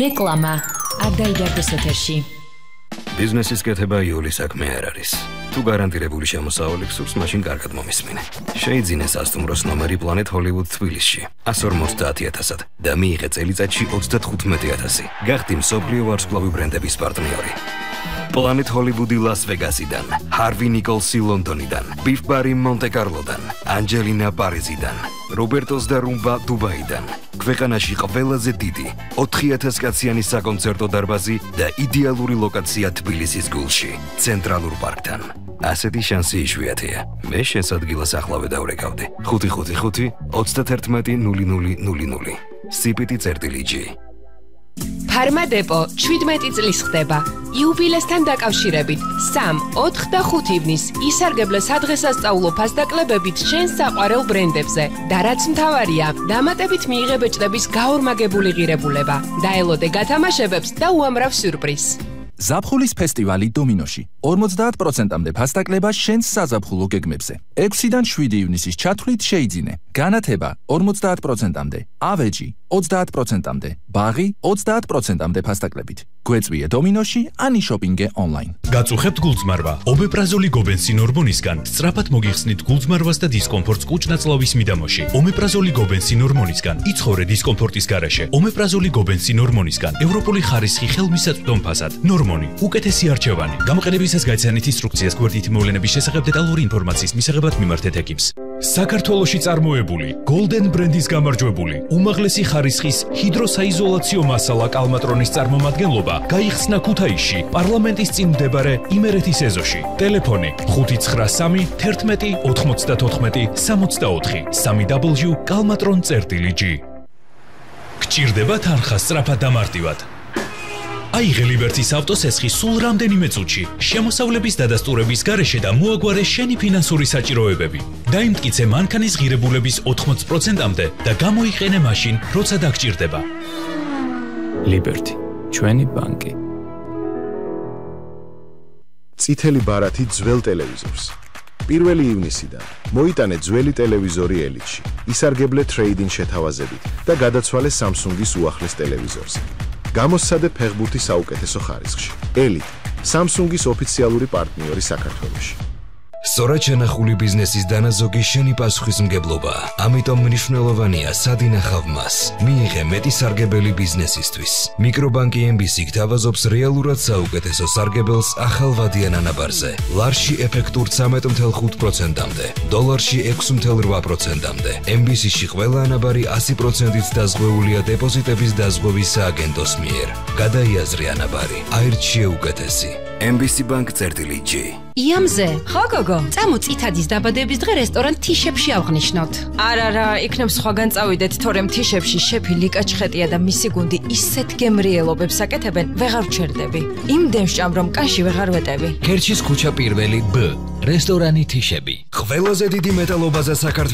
რეკლამა არ დაიდარდეს ეთერში. ბიზნესის კეთება იულის საქმე არ არის. თუ გარანტირებული შემოსავალი გსურს, მაშინ კარგად მომისმინე. შეიძინე სასტუმროს ნომერი Planet Hollywood თბილისში 150,000-ად და მიიღე წელიწადში 35,000. გახდი მსოფლიო ვარსკვლავი ბრენდების პარტნიორი. Planet Hollywood Las Vegasიდან, Harvey Nicholsi ლონდონიდან, Biff Barry მონტე-კარლოდან, Angelina პარიზიდან, Robertos და Rumba დუბაიდან. ქვეყანაში ყველაზე დიდი 4,000 კაციანი საკონცერტო დარბაზი და იდეალური ლოკაცია თბილისის გულში, ცენტრალურ პარკთან. ასეთი შანსი იშვიათია. მე შენს ადგილას ახლავე დავრეკავდი. 555 310000. CPT-G. ფარმადეპო 17 წლის ხდება. იუბილესთან დაკავშირებით 3, 4 და 5 ივნის ისარგებლე სადღესასწაულო ფასდაკლებებით შენს საყვარელ ბრენდებზე და რაც მთავარია, დამატებით მიიღე ბეჭდების გაორმაგებული ღირებულება. დაელოდე გათამაშებებს და უამრავ სიურპრიზს. ზაფხულის ფესტივალი დომინოში 50%-მდე ფასდაკლება შენს საზაფხულო გეგმებზე. 6-დან 7 ივნისის ჩათვლით შეიძინე. განათება 50%-მდე, ავეჯი 30%-მდე, ბაღი 30%-მდე ფასდაკლებით. გვეწვიე დომინოში, ანი შოპინგე ონლაინ. გაწუხებთ გულწმარვა. ომეპრაზოლი გობენსინ ჰორმონისგან სწრაფად მოგიხსნით გულწმარვას და დისკომფორტს კუჭ-ნაწლავის მიდამოში. ომეპრაზოლი გობენსინ ჰორმონისგან იცხოვრე დისკომფორტის გარეშე. ომეპრაზოლი გობენსინ ჰორმონისგან ევროპული ხარისხი ხელმისაწვდომ ფასად. ნორმონი, უკეთესი არჩევანი. გამოყენებისას გაიცანით ინსტრუქციას გვერდითი მოვლენების შესახებ დეტალური ინფორმაციის მისაღებად მიმართეთ ექიმს. საქართველოში წარმოებული Golden ბრენდის გამარჯვებული უმაღლესი ხარისხის ჰიდროსაიზოლაციო მასალა კალმატრონის წარმომადგენლობა გაიხსნა ქუთაისში პარლამენტის წინ მდებარე იმერეთის ეზოში. ტელეფონი 593 11 94 64 www.kalmatron.g. გჭირდება თანხა სწრაფად და მარტივად. აიღე ლიბერტის ავტოსესხი სულ რამდენიმე წუთში, შემოსავლების დადასტურების გარეშე და მოაგვარე შენი ფინანსური საჭიროებები. დაიმტკიცე მანქანის ღირებულების 80%-მდე და გამოიყენე მაშინ, როცა დაგჭირდება. ლიბერტი, ჩვენი ბანკი. წითელი ბარათი ძველ ტელევიზორს. 1 ივნისიდან მოიტანე ძველი ტელევიზორი ელიტში. ისარგებლე ტრეიდინგ შეთავაზებით და გადაცვალე Samsung-ის უახლეს ტელევიზორზე. გამოსცადე ფეხბურთი საუკეთესო ხარისხში. ელიტ, Samsung-ის ოფიციალური პარტნიორი საქართველოში. სწორად შენახული ბიზნესის დანაზოგი შენი პასუხისმგებლობა. ამიტომ მნიშვნელოვანია სად ინახავ მას. მიიღე მეტი სარგებელი ბიზნესისთვის. მიკრობანკი MBC გთავაზობს რეალურად საუკეთესო სარგებელს ახალ ვადიან ანაბარზე. ლარში ეფექტურ 13.5%-მდე, დოლარში 6.8%-მდე. MBC-ში ყველა ანაბარი 100%-ით დაზღვეულია დეპოზიტების დაზღვევის სააგენტოს მიერ. გადაიაზრე ანაბარი. აირჩ შეუკეთესი. MBC Bank-G. იამზე, ხო გოგო, წამოწითადის დაბადების დღე რესტორან თიშებში აღნიშნოთ. არა, იქნებ სხვაგან წავიდეთ, თორემ თიშებში შეფი ლიკა ჩხეტია და მისი გუნდი ისეთ გემრიელობებს აკეთებენ, ვეღარ ვჩერდები. იმდენ ვჭამ, რომ კაში ვეღარ ვეტევი. ქერჩის ქუჩა პირველი B, რესტორანი თიშები. ყველაზე დიდი მეტალობაზა საქართველოს